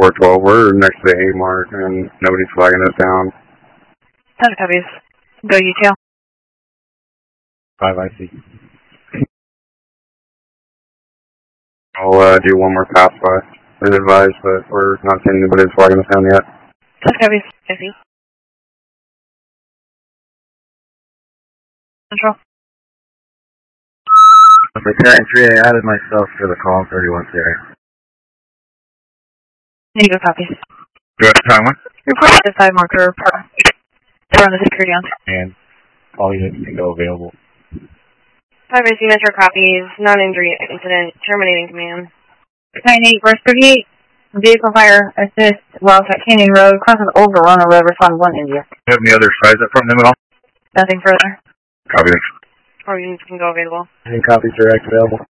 412. We're next to the A mark and nobody's flagging us down. 10 copies. Go detail. 5 IC. I'll do one more pass by. As advised, but we're not seeing anybody flagging us down yet. 10 copies. I see. Control. For Parent 3, I added myself to the call 31 area. Negative copies. Do it, time one. Report to 5 marker for the security on. And all units can go available. 5 IC Metro copies. Non-injury incident. Terminating command. 98 verse 38. Vehicle fire assist Wildcat Canyon Road. Crosses overrun or road. Respond 1 India. Do you have any other size up from them at all? Nothing further. Copy. 4 units can go available. Any copies direct available?